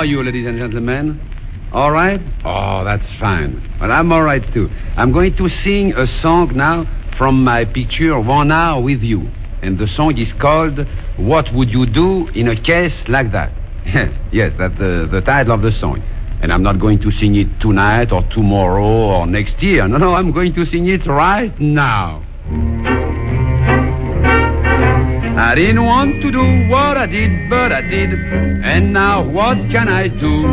are you, ladies and gentlemen? All right? Oh, that's fine. Well, I'm all right, too. I'm going to sing a song now from my picture, 1 Hour with You. And the song is called, What Would You Do in a Case Like That? Yes, that's the title of the song. And I'm not going to sing it tonight or tomorrow or next year. No, I'm going to sing it right now. I didn't want to do what I did, but I did. And now what can I do?